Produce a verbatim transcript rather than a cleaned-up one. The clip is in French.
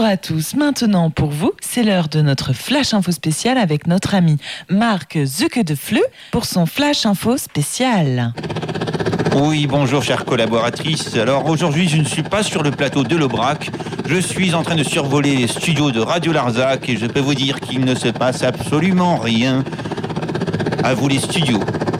Bonjour à tous. Maintenant pour vous, c'est l'heure de notre Flash Info spécial avec notre ami Marc Zucke de Fleu pour son Flash Info spécial. Oui, bonjour chère collaboratrice. Alors aujourd'hui, je ne suis pas sur le plateau de l'Aubrac. Je suis en train de survoler les studios de Radio Larzac et je peux vous dire qu'il ne se passe absolument rien. À vous les studios.